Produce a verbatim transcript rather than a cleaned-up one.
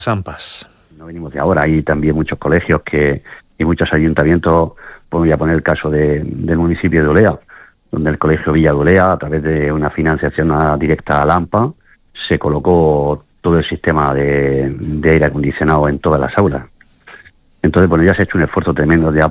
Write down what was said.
Sampas. No venimos de ahora, hay también muchos colegios que y muchos ayuntamientos, pues voy a poner el caso de, del municipio de Olea, donde el colegio Villa de Olea, a través de una financiación directa a Lampa, se colocó todo el sistema de, de aire acondicionado en todas las aulas. Entonces, bueno, ya se ha hecho un esfuerzo tremendo de